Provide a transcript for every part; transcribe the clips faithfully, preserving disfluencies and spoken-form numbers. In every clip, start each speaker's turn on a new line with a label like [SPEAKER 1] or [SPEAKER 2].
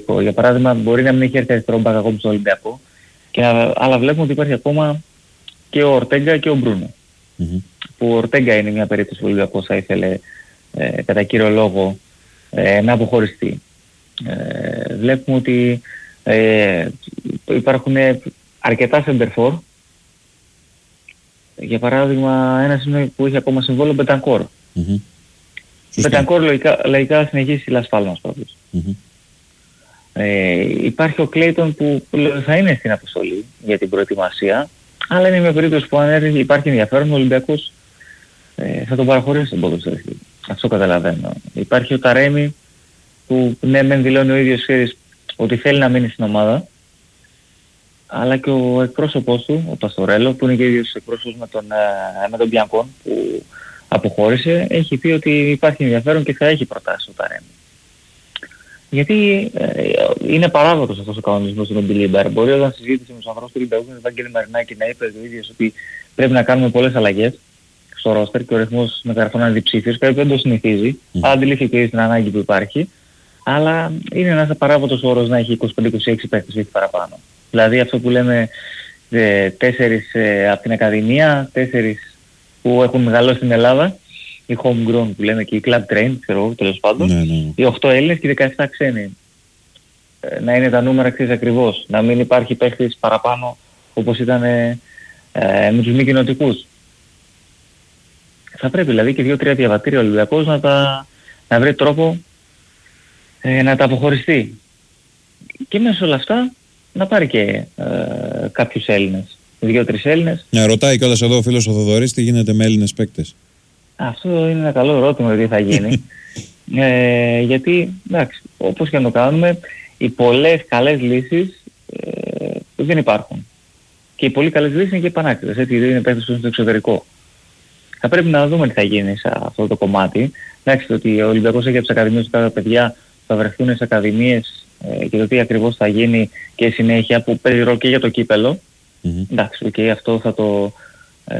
[SPEAKER 1] εξωτερικό. Για παράδειγμα, μπορεί να μην έχει έρθει αριστερό μπακ ακόμα στο Ολυμπιακό, και, αλλά βλέπουμε ότι υπάρχει ακόμα και ο Ορτέγκα και ο Μπρούνο.
[SPEAKER 2] Mm-hmm.
[SPEAKER 1] Που ο Ορτέγκα είναι μια περίπτωση που ο Ολυμπιακός θα ήθελε ε, κατά κύριο λόγο ε, να αποχωριστεί. Ε, βλέπουμε ότι ε, υπάρχουν αρκετά σεντερφόρ. Για παράδειγμα, ένας είναι που έχει ακόμα συμβόλαιο Μπετανκόρ.
[SPEAKER 2] Mm-hmm.
[SPEAKER 1] Μπετανκόρ λογικά, λογικά συνεχίσει Las Palmas πρώτος.
[SPEAKER 2] Mm-hmm.
[SPEAKER 1] Ε, υπάρχει ο Κλέιτον που, που θα είναι στην αποστολή για την προετοιμασία, αλλά είναι μια περίπτωση που αν έρθει, υπάρχει ενδιαφέρον, ο Ολυμπιακός ε, θα τον παραχωρήσει στον ποδοσφαιριστή. Αυτό καταλαβαίνω. Υπάρχει ο Ταρέμι που ναι μεν δηλώνει ο ίδιος ξέρεις, ότι θέλει να μείνει στην ομάδα, αλλά και ο εκπρόσωπός του, ο Παστορέλο, που είναι και ο ίδιος εκπρόσωπος με τον, με τον Μπιανκόν που αποχώρησε, έχει πει ότι υπάρχει ενδιαφέρον και θα έχει προτάσει ο Ταρέμι. Γιατί ε, είναι παράδοτος αυτός ο κανονισμός στον Μπιλίμπαρ. Μπορεί όταν συζήτησε με τους ανθρώπους του Ολυμπιακού, με τον Βαγγέλη Μαρινάκη, να είπε ο ίδιος ότι πρέπει να κάνουμε πολλές αλλαγές στο ρόστερ και ο ρυθμός μεταγραφών είναι διψήφιος, κάτι που δεν το συνηθίζει. Mm. Αντιλήφθηκε και την ανάγκη που υπάρχει, αλλά είναι ένας απαράδοτος όρος να έχει είκοσι πέντε είκοσι έξι παίκτες ή παραπάνω. Δηλαδή αυτό που λέμε ε, τέσσερις ε, από την Ακαδημία, τέσσερις που έχουν μεγαλώσει στην Ελλάδα, οι homegrown που λέμε και οι club train, ξέρω εγώ τέλος πάντων,
[SPEAKER 2] ναι, ναι.
[SPEAKER 1] οι οκτώ Έλληνες και οι δεκαεπτά ξένοι. Ε, να είναι τα νούμερα ξέρεις ακριβώς, να μην υπάρχει παίχτης παραπάνω όπως ήταν ε, ε, με τους μη κοινοτικούς. Θα πρέπει δηλαδή και δύο-τρία διαβατήρια ο Ολυμπιακός να, τα, να βρει τρόπο ε, να τα αποχωριστεί. Και μέσα σε όλα αυτά να πάρει και ε, κάποιους Έλληνες, δύο-τρεις Έλληνες.
[SPEAKER 2] Ναι, ρωτάει κιόλας εδώ ο φίλος ο Θοδωρής τι γίνεται με Έλληνες παίκτες.
[SPEAKER 1] Αυτό είναι ένα καλό ερώτημα τι θα γίνει. ε, γιατί, εντάξει, όπως και να το κάνουμε, οι πολλές καλές λύσεις ε, δεν υπάρχουν. Και οι πολύ καλές λύσεις είναι και πανάκριβες, έτσι, δεν είναι παίκτες στο εξωτερικό. Θα πρέπει να δούμε τι θα γίνει σε αυτό το κομμάτι. Εντάξει, ότι ο Ολυμπιακός έχει από τις ακαδημίες του κάποια παιδιά θα βρεθούν στις ακαδημίες ε, και το τι ακριβώς θα γίνει και συνέχεια που παίζει ρόλο και για το κύπελο. Mm-hmm. Εντάξει, okay, αυτό θα το... Ε,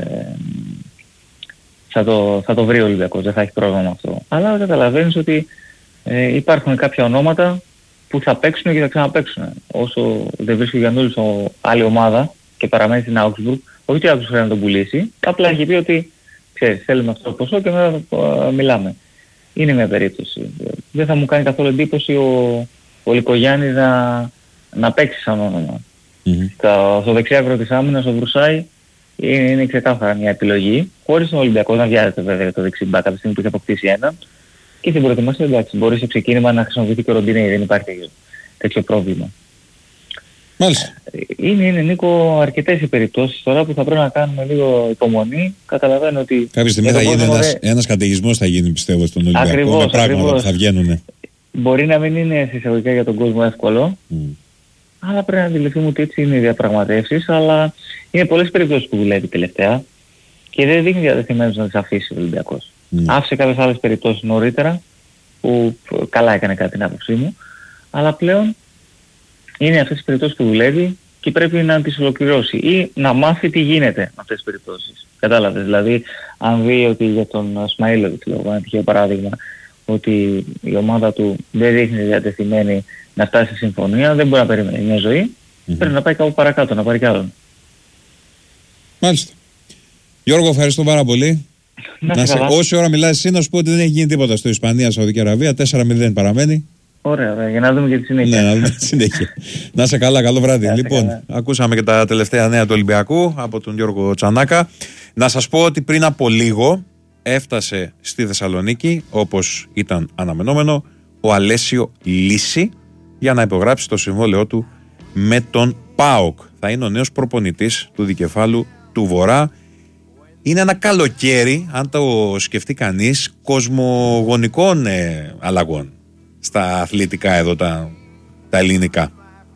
[SPEAKER 1] Θα το, θα το βρει ο Ολυμπιακός, δεν θα έχει πρόβλημα με αυτό. Αλλά καταλαβαίνεις ότι ε, υπάρχουν κάποια ονόματα που θα παίξουν και θα ξαναπαίξουν. Όσο δεν βρίσκει ο Γιαννούλης άλλη ομάδα και παραμένει στην Augsburg, όχι ότι η Augsburg θέλει να τον πουλήσει, απλά έχει πει ότι ξέρεις, θέλουμε αυτό το ποσό και μετά uh, μιλάμε. Είναι μια περίπτωση. Δεν θα μου κάνει καθόλου εντύπωση ο, ο Λικογιάννης να, να παίξει σαν όνομα. Mm-hmm. Στα, στο δεξιάκρο της άμυνας ο Βρουσάη είναι, είναι ξεκάθαρα μια επιλογή, χωρίς τον Ολυμπιακό να βιάζεται βέβαια το δεξί μπακ από τη στιγμή που έχει αποκτήσει έναν. Και στην προετοιμασία εντάξει, μπορεί σε ξεκίνημα να χρησιμοποιηθεί και ο Ροντινέι, δεν υπάρχει τέτοιο, τέτοιο πρόβλημα.
[SPEAKER 2] Μάλιστα.
[SPEAKER 1] Είναι, είναι Νίκο αρκετές οι περιπτώσεις τώρα που θα πρέπει να κάνουμε λίγο υπομονή. Καταλαβαίνω ότι...
[SPEAKER 2] Κάποια στιγμή θα γίνει ένας, δε... ένας καταιγισμός θα γίνει πιστεύω στον Ολυμπιακό, ακριβώς, με πράγματα ακριβώς. Που θα βγαίνουν.
[SPEAKER 1] Μπορεί να μην είναι συσσαγωγικά για τον κόσμο εύκολο, mm. αλλά πρέπει να αντιληφθούμε ότι έτσι είναι οι διαπραγματεύσεις, αλλά είναι πολλές περιπτώσεις που δουλεύει τελευταία και δεν δείχνει διαδεθειμένος να τις αφήσει ο Ολυμπιακός. Mm. Άφησε κάποιες άλλες περιπτώσεις νωρίτερα, που καλά έκανε κατά την άποψή μου, αλλά πλέον είναι αυτές τις περιπτώσεις που δουλεύει και πρέπει να τις ολοκληρώσει ή να μάθει τι γίνεται με αυτές τις περιπτώσεις. Κατάλαβες, δηλαδή αν δει ότι για τον Σμαΐλοβιτς, λόγω ένα τυχαίο παράδειγμα, ότι η ομάδα του δεν δείχνει διατεθειμένη να φτάσει σε συμφωνία, δεν μπορεί να περιμένει μια ζωή, mm-hmm. πρέπει να πάει κάπου παρακάτω, να πάρει κι άλλον.
[SPEAKER 2] Μάλιστα. Γιώργο, ευχαριστώ πάρα πολύ.
[SPEAKER 1] Να
[SPEAKER 2] να σε, όση ώρα μιλάς εσύ, να σου πω ότι δεν έχει γίνει τίποτα στο Ισπανία, Σαουδική Αραβία, τέσσερα μηδέν παραμένει.
[SPEAKER 1] Ωραία, ωραία, για να δούμε και τη συνέχεια.
[SPEAKER 2] Ναι, να δούμε τη συνέχεια. Να είσαι καλά, καλό βράδυ. Λοιπόν, καλά. Ακούσαμε και τα τελευταία νέα του Ολυμπιακού από τον Γιώργο Τσανάκα. Να σας πω ότι πριν από λίγο έφτασε στη Θεσσαλονίκη, όπως ήταν αναμενόμενο, ο Αλέσιο Λύση για να υπογράψει το συμβόλαιό του με τον ΠΑΟΚ. Θα είναι ο νέος προπονητής του δικεφάλου του Βορρά. Είναι ένα καλοκαίρι, αν το σκεφτεί κανείς, κοσμογονικών ε, αλλαγών στα αθλητικά εδώ τα, τα ελληνικά.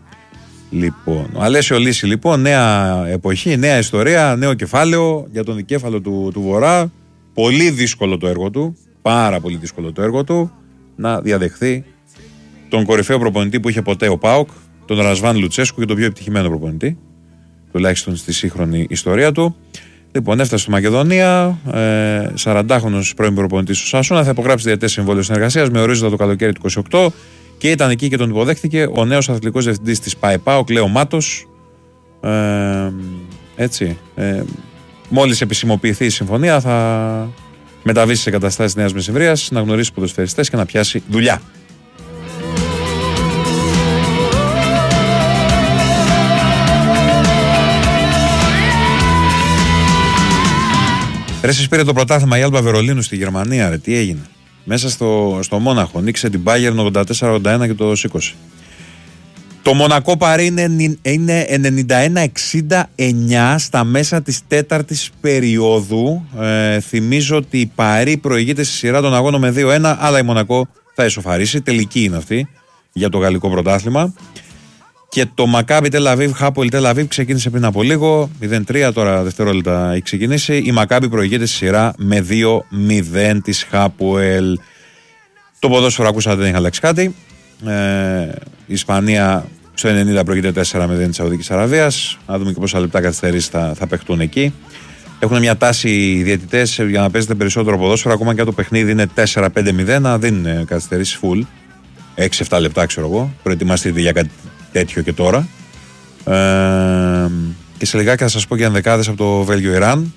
[SPEAKER 2] Λοιπόν, ο Αλέσιο Λύση λοιπόν, νέα εποχή, νέα ιστορία, νέο κεφάλαιο για τον δικέφαλο του, του Βορρά. Πολύ δύσκολο το έργο του, πάρα πολύ δύσκολο το έργο του, να διαδεχθεί τον κορυφαίο προπονητή που είχε ποτέ ο ΠΑΟΚ, τον Ρασβάν Λουτσέσκου, και τον πιο επιτυχημένο προπονητή, τουλάχιστον στη σύγχρονη ιστορία του. Λοιπόν, έφτασε στη Μακεδονία, ε, σαραντάχρονος πρώην προπονητής του Σασούνα, θα υπογράψει διετές συμβόλαιο συνεργασίας με ορίζοντα το καλοκαίρι του είκοσι οκτώ Και ήταν εκεί και τον υποδέχτηκε ο νέος αθλητικός διευθυντής της ΠΑΕΠΑ, ο Κλέο Μάτος. Ε, έτσι. Ε, μόλις επισημοποιηθεί η συμφωνία, θα μεταβεί στις εγκαταστάσεις Νέας Μεσημβρίας, να γνωρίσει ποδοσφαιριστές και να πιάσει δουλειά. Ρε, εσείς πήρε το πρωτάθλημα η Άλμπα Βερολίνου στη Γερμανία, ρε, τι έγινε? Μέσα στο, στο Μόναχο, νίκησε την Bayern ογδόντα τέσσερα ογδόντα ένα και το σήκωσε. Το Μονακό Παρί είναι, είναι ενενήντα ένα εξήντα εννιά στα μέσα της τέταρτης περίοδου. Ε, θυμίζω ότι η Παρί προηγείται στη σειρά των αγώνων με δύο ένα, αλλά η Μονακό θα ισοφαρίσει. Τελική είναι αυτή για το γαλλικό πρωτάθλημα. Και το Μακάμπι Τελαβίβ, Χάπολ Τελαβίβ ξεκίνησε πριν από λίγο. μηδέν τρία, τώρα δευτερόλεπτα έχει ξεκινήσει. Η Μακάμπι προηγείται στη σειρά με δύο μηδέν της Χάπολ. Το ποδόσφαιρο ακούσατε, δεν έχει αλλάξει κάτι. Ε, η Ισπανία στο ενενήντα προηγείται τέσσερα μηδέν της Σαουδικής Αραβίας. Να δούμε και πόσα λεπτά καθυστερήσεις θα, θα παιχτούν εκεί. Έχουν μια τάση οι διαιτητές για να παίζετε περισσότερο ποδόσφαιρο. Ακόμα και το παιχνίδι είναι τέσσερα πέντε μηδέν, να δίνουν καθυστερήσεις full. έξι εφτά λεπτά, ξέρω εγώ. Προετοιμαστείτε για κάτι τέτοιο και τώρα. Ε, και σε λιγάκι θα σας πω και ενδεκάδες από το Βέλγιο-Ιράν.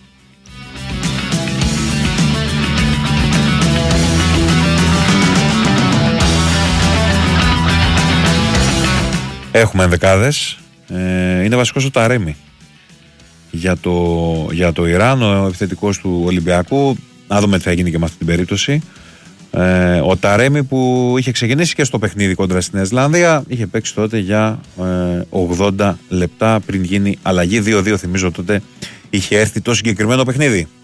[SPEAKER 2] Έχουμε ενδεκάδες. Ε, είναι βασικός ο Ταρέμι για το, για το Ιράν, ο επιθετικός του Ολυμπιακού. Να δούμε τι θα γίνει και με αυτή την περίπτωση. Ε, ο Ταρέμι που είχε ξεκινήσει και στο παιχνίδι κόντρα στη Νέα Ζηλανδία, είχε παίξει τότε για ε, ογδόντα λεπτά πριν γίνει αλλαγή. δύο δύο θυμίζω τότε είχε έρθει το συγκεκριμένο παιχνίδι.